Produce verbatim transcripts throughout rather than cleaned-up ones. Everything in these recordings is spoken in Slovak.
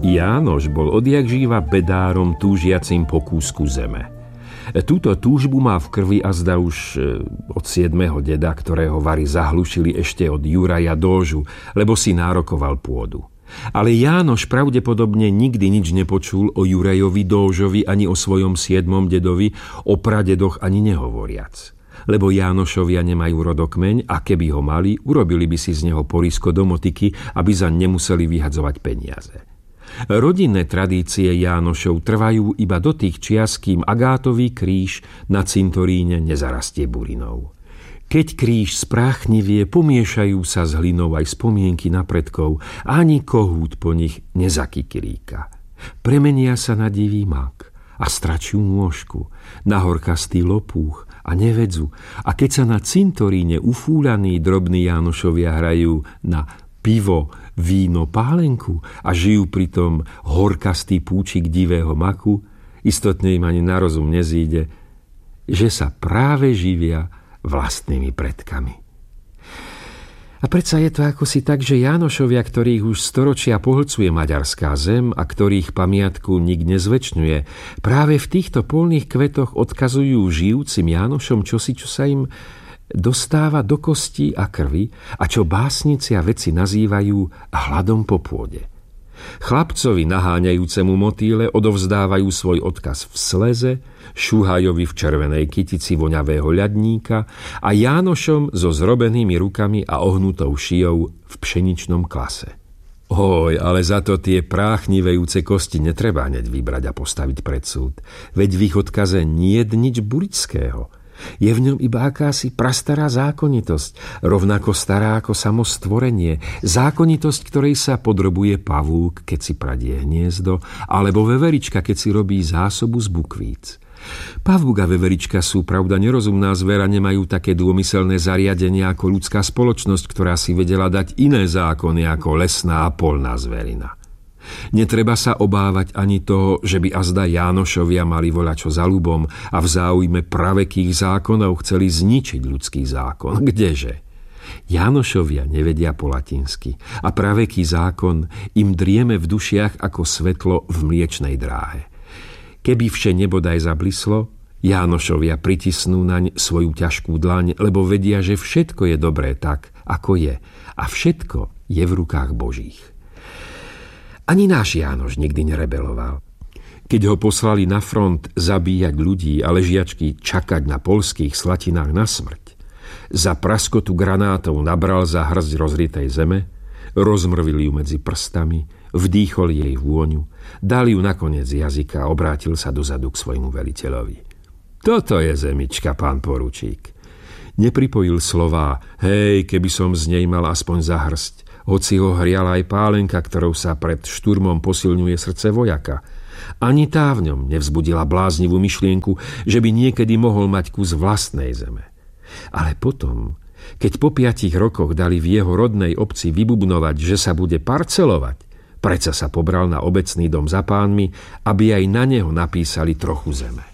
Jánoš bol odjakživa bedárom túžiacim po kúsku zeme. Túto túžbu má v krvi azda už od siedmeho deda, ktorého vari zahlušili ešte od Juraja Dóžu, lebo si nárokoval pôdu. Ale Jánoš pravdepodobne nikdy nič nepočul o Jurajovi Dóžovi ani o svojom siedmom dedovi, o pradedoch ani nehovoriac. Lebo Jánošovia nemajú rodokmeň a keby ho mali, urobili by si z neho porisko do motiky, aby zaň nemuseli vyhadzovať peniaze. Rodinné tradície Jánošov trvajú iba do tých čias, kým agátový kríž na cintoríne nezarastie burinou. Keď kríž spráchnivie, pomiešajú sa s hlinou aj spomienky na predkov a ani kohút po nich nezakikiríka. Premenia sa na divý mak a stračiu nôžku, na horkastý lopúch a nevedzu. A keď sa na cintoríne ufúľaní drobní Jánošovia hrajú na pivo, víno, pálenku a žijú pritom horkastý púčik divého maku, istotne im ani na rozum nezíde, že sa práve živia vlastnými predkami. A predsa je to ako si tak, že Jánošovia, ktorých už storočia pohlcuje maďarská zem a ktorých pamiatku nik nezvečňuje, práve v týchto polných kvetoch odkazujú žijúcim Jánošom čosi, čo sa im dostáva do kostí a krvi a čo básnici a vedci nazývajú hladom po pôde. Chlapcovi naháňajúcemu motýle odovzdávajú svoj odkaz v sleze, Šuhajovi v červenej kytici voňavého ľadníka a Jánošom so zrobenými rukami a ohnutou šijou v pšeničnom klase. Oj, ale za to tie práchnivejúce kosti netreba hneď vybrať a postaviť pred súd. Veď v ich odkaze niet nič burického. Je v ňom iba akási prastará zákonitosť, rovnako stará ako samo stvorenie, zákonitosť, ktorej sa podrobuje pavúk, keď si pradie hniezdo, alebo veverička, keď si robí zásobu z bukvíc. Pavúk a veverička sú pravda nerozumná zvera, nemajú také dômyselné zariadenia ako ľudská spoločnosť, ktorá si vedela dať iné zákony ako lesná a polná zverina. Netreba sa obávať ani toho, že by azda Jánošovia mali voľačo za ľubom a v záujme pravekých zákonov chceli zničiť ľudský zákon. Kdeže? Jánošovia nevedia po latinsky a praveký zákon im drieme v dušiach ako svetlo v mliečnej dráhe. Keby vše nebodaj zablislo, Jánošovia pritisnú naň svoju ťažkú dlaň, lebo vedia, že všetko je dobré tak, ako je a všetko je v rukách Božích. Ani náš Jánoš nikdy nerebeloval. Keď ho poslali na front zabíjať ľudí a ležiačky čakať na poľských slatinách na smrť, za praskotu granátov nabral za hrzť rozritej zeme, rozmrvil ju medzi prstami, vdýchol jej vôňu, dal ju nakoniec jazyka a obrátil sa dozadu k svojmu veliteľovi. Toto je zemička, pán poručík. Nepripojil slová, hej, keby som z nej mal aspoň za hrst, hoci ho hriala aj pálenka, ktorou sa pred šturmom posilňuje srdce vojaka. Ani tá v ňom nevzbudila bláznivú myšlienku, že by niekedy mohol mať kus vlastnej zeme. Ale potom, keď po piatich rokoch dali v jeho rodnej obci vybubnovať, že sa bude parcelovať, predsa sa pobral na obecný dom za pánmi, aby aj na neho napísali trochu zeme.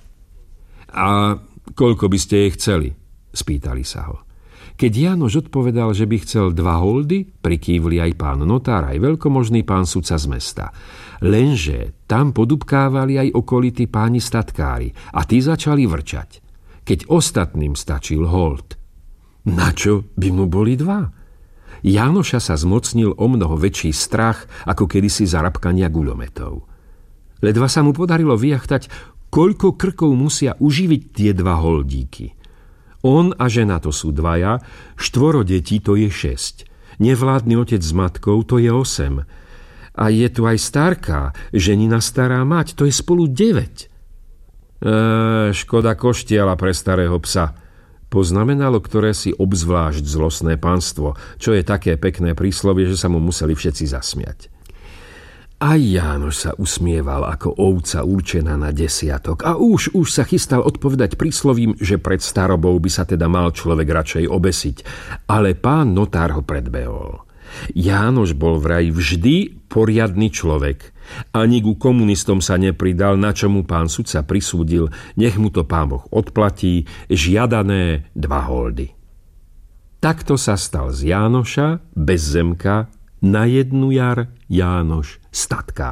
A koľko by ste jej chceli? Spýtali sa ho. Keď Jánoš odpovedal, že by chcel dva holdy, prikývli aj pán notár, aj veľkomožný pán sudca z mesta. Lenže tam podupkávali aj okolití páni statkári a tí začali vrčať, keď ostatným stačil hold. Načo by mu boli dva? Jánoša sa zmocnil o mnoho väčší strach, ako kedysi zarabkania guľometov. Ledva sa mu podarilo vyjachtať, koľko krkov musia uživiť tie dva holdíky. On a žena to sú dvaja, štvoro detí to je šesť. Nevládny otec s matkou to je osem. A je tu aj starka, ženina stará mať, to je spolu deväť. E, škoda koštiela pre starého psa. Poznamenalo ktoré si obzvlášť zlostné panstvo, čo je také pekné príslovie, že sa mu museli všetci zasmiať. Aj Jánoš sa usmieval ako ovca určená na desiatok a už, už sa chystal odpovedať príslovím, že pred starobou by sa teda mal človek radšej obesiť, ale pán notár ho predbehol. Jánoš bol vraj vždy poriadny človek. Ani ku komunistom sa nepridal, na čo mu pán sudca prisúdil, nech mu to pán Boh odplatí, žiadané dva holdy. Takto sa stal z Jánoša, bez zemka, na jednu jar Jánoš statkár.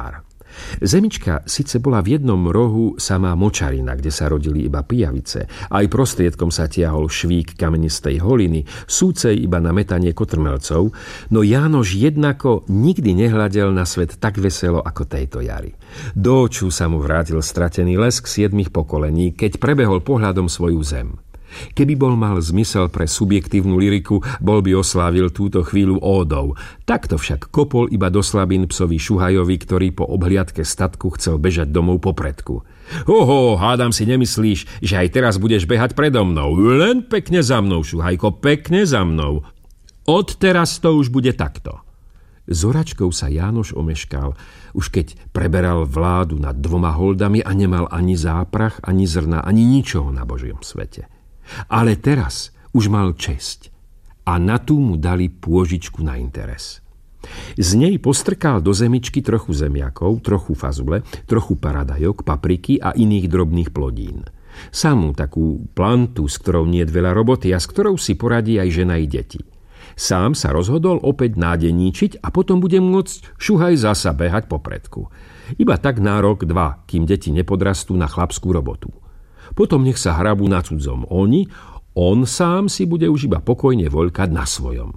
Zemička síce bola v jednom rohu samá močarina, kde sa rodili iba pijavice, aj prostriedkom sa tiahol švík kamenistej holiny, súcej iba na metanie kotrmelcov, no Jánoš jednako nikdy nehľadel na svet tak veselo ako tejto jari. Do očú sa mu vrátil stratený lesk siedmich pokolení, keď prebehol pohľadom svoju zem. Keby bol mal zmysel pre subjektívnu lyriku, bol by oslávil túto chvíľu ódou. Takto však kopol iba do slabín psovi Šuhajovi, ktorý po obhliadke statku chcel bežať domov po predku. Oho, hádam si nemyslíš, že aj teraz budeš behať predo mnou. Len pekne za mnou, Šuhajko, pekne za mnou. Od teraz to už bude takto. S oračkou sa Jánoš omeškal, už keď preberal vládu nad dvoma holdami a nemal ani záprach, ani zrna, ani ničoho na Božom svete. Ale teraz už mal česť a na tú mu dali pôžičku na interes. Z nej postrkal do zemičky trochu zemiakov, trochu fazule, trochu paradajok, papriky a iných drobných plodín. Samú takú plantu, s ktorou niet veľa roboty a s ktorou si poradí aj žena i deti. Sám sa rozhodol opäť nádeníčiť a potom bude môcť Šuhaj zasa behať po predku. Iba tak na rok, dva, kým deti nepodrastú na chlapskú robotu. Potom nech sa hrabú na cudzom oni, on sám si bude už iba pokojne voľkať na svojom.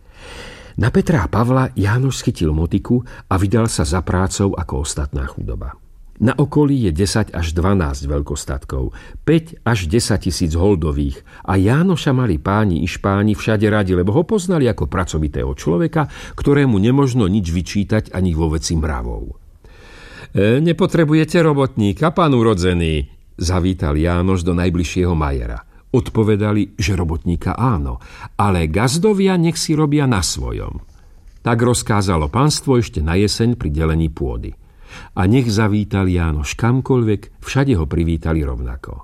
Na Petra a Pavla Jánoš schytil motiku a vydal sa za prácou ako ostatná chudoba. Na okolí je desať až dvanásť veľkostatkov, päť až desať tisíc holdových a Jánoša mali páni i špáni všade radi, lebo ho poznali ako pracovitého človeka, ktorému nemožno nič vyčítať ani vo veci mravov. E, nepotrebujete robotníka, pán urodzený, zavítal Jánoš do najbližšieho majera. Odpovedali, že robotníka áno, ale gazdovia nech si robia na svojom. Tak rozkázalo panstvo ešte na jeseň pri delení pôdy. A nech zavítal Jánoš kamkoľvek, všade ho privítali rovnako.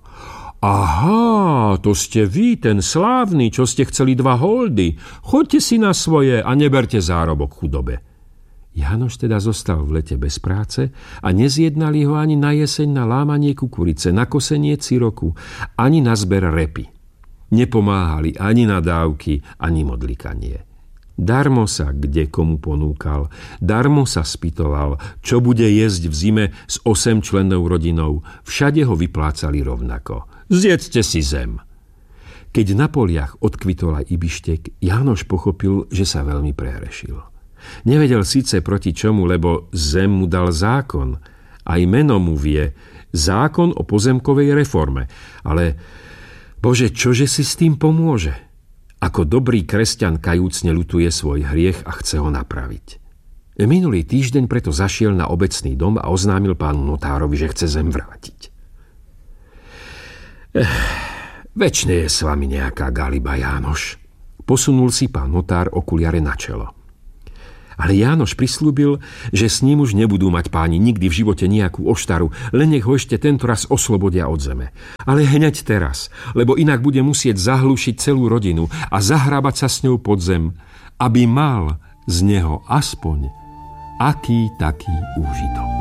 Aha, to ste vy, ten slávny, čo ste chceli dva holdy. Choďte si na svoje a neberte zárobok chudobe. Jánoš teda zostal v lete bez práce a nezjednali ho ani na jeseň na lámanie kukurice, na kosenie ciroku, ani na zber repy. Nepomáhali ani na dávky, ani modlikanie. Darmo sa kde komu ponúkal, darmo sa spytoval, čo bude jesť v zime s osem člennou rodinou. Všade ho vyplácali rovnako. Zjedzte si zem. Keď na poliach odkvitol aj ibištek, Jánoš pochopil, že sa veľmi prehrešil. Nevedel síce proti čomu, lebo zem mu dal zákon. Aj meno mu vie, zákon o pozemkovej reforme. Ale, Bože, čože si s tým pomôže? Ako dobrý kresťan kajúcne ľutuje svoj hriech a chce ho napraviť. Minulý týždeň preto zašiel na obecný dom a oznámil pánu notárovi, že chce zem vrátiť. Ech, večne je s vami nejaká galiba, Jánoš. Posunul si pán notár okuliare na čelo. Ale Jánoš prislúbil, že s ním už nebudú mať páni nikdy v živote nejakú oštaru, len nech ho ešte tento raz oslobodia od zeme. Ale hneď teraz, lebo inak bude musieť zahlušiť celú rodinu a zahrábať sa s ňou pod zem, aby mal z neho aspoň aký taký úžitok.